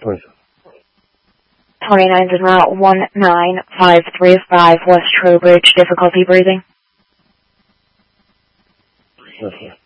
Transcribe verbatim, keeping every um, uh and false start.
twenty-seven. twenty-nine is route one nine five three five West Trowbridge. Difficulty breathing. That's fine.